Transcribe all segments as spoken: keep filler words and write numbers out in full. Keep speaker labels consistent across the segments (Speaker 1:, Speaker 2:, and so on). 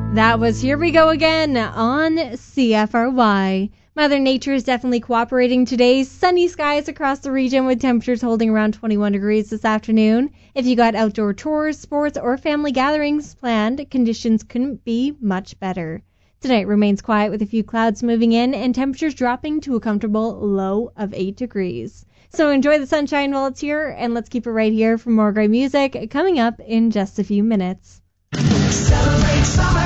Speaker 1: That was Here We Go Again on C F R Y. Mother Nature is definitely cooperating today. Sunny skies across the region with temperatures holding around twenty-one degrees this afternoon. If you got outdoor tours, sports, or family gatherings planned, conditions couldn't be much better. Tonight remains quiet with a few clouds moving in and temperatures dropping to a comfortable low of eight degrees. So enjoy the sunshine while it's here, and let's keep it right here for more great music coming up in just a few minutes.
Speaker 2: Celebrate summer!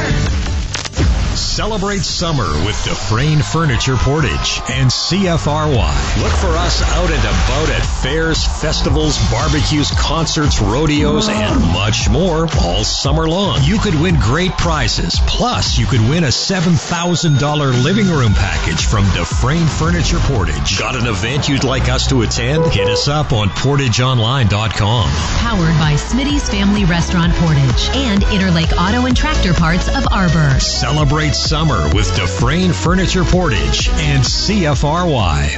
Speaker 3: Celebrate summer with Dufresne Furniture Portage and C F R Y. Look for us out and about at fairs, festivals, barbecues, concerts, rodeos, and much more all summer long. You could win great prizes. Plus, you could win a seven thousand dollars living room package from Dufresne Furniture Portage. Got an event you'd like us to attend? Hit us up on portage online dot com.
Speaker 4: Powered by Smitty's Family Restaurant Portage and Interlake Auto and Tractor Parts of Arbor.
Speaker 3: Celebrate summer with Dufresne Furniture Portage and C F R Y.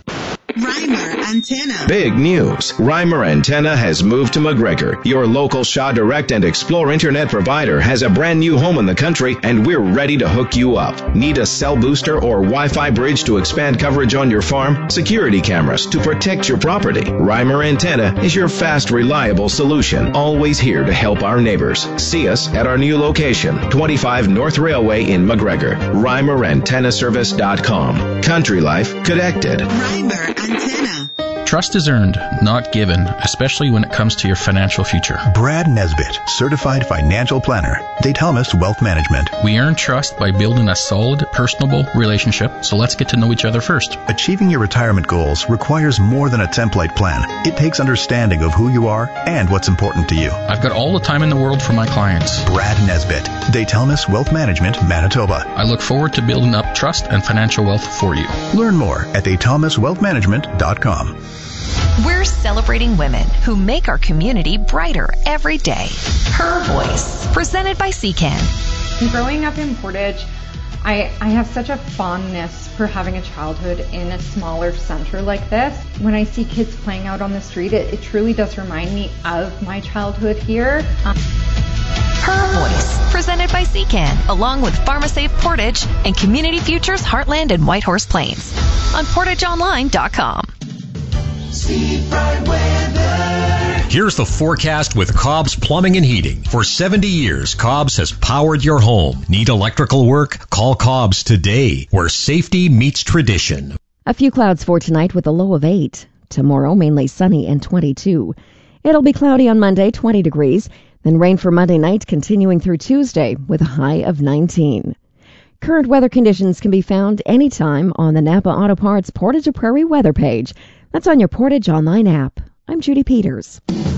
Speaker 5: Reimer Antenna.
Speaker 6: Big news. Reimer Antenna has moved to McGregor. Your local Shaw Direct and Explore internet provider has a brand new home in the country, and we're ready to hook you up. Need a cell booster or Wi-Fi bridge to expand coverage on your farm? Security cameras to protect your property? Reimer Antenna is your fast, reliable solution. Always here to help our neighbors. See us at our new location, twenty-five North Railway in McGregor. Reimer Antenna Service dot com. Country life connected.
Speaker 5: Reimer Antenna.
Speaker 7: Trust is earned, not given, especially when it comes to your financial future.
Speaker 8: Brad Nesbitt, Certified Financial Planner, Daytomis Wealth Management.
Speaker 7: We earn trust by building a solid, personable relationship, so let's get to know each other first.
Speaker 8: Achieving your retirement goals requires more than a template plan. It takes understanding of who you are and what's important to you.
Speaker 7: I've got all the time in the world for my clients.
Speaker 8: Brad Nesbitt, Daytomis Wealth Management, Manitoba.
Speaker 7: I look forward to building up trust and financial wealth for you.
Speaker 8: Learn more at daytomis wealth management dot com.
Speaker 4: We're celebrating women who make our community brighter every day. Her Voice, presented by C C A N.
Speaker 9: Growing up in Portage, I, I have such a fondness for having a childhood in a smaller center like this. When I see kids playing out on the street, it, it truly does remind me of my childhood here. Um,
Speaker 4: Her Voice, presented by C C A N, along with PharmaSafe Portage and Community Futures Heartland and Whitehorse Plains on portage online dot com.
Speaker 3: Here's the forecast with Cobb's Plumbing and Heating. For seventy years, Cobb's has powered your home. Need electrical work? Call Cobb's today, where safety meets tradition.
Speaker 10: A few clouds for tonight with a low of eight. Tomorrow, mainly sunny and twenty-two. It'll be cloudy on Monday, twenty degrees. Then rain for Monday night, continuing through Tuesday with a high of nineteen. Current weather conditions can be found anytime on the Napa Auto Parts Portage to Prairie weather page. That's on your Portage Online app. I'm Judy Peters.